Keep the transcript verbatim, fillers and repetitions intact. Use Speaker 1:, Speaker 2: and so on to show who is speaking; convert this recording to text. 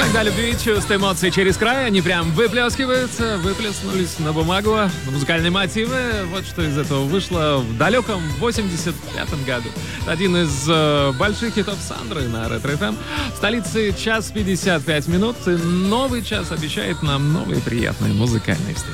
Speaker 1: Когда любви, чувства, эмоции через край, они прям выплескиваются, выплеснулись на бумагу, на музыкальные мотивы. Вот что из этого вышло в далеком восемьдесят пятом году. Один из э, больших хитов Сандры на Ретро эф эм. В столице час пятьдесят пять минут, и новый час обещает нам новые приятные музыкальные встречи.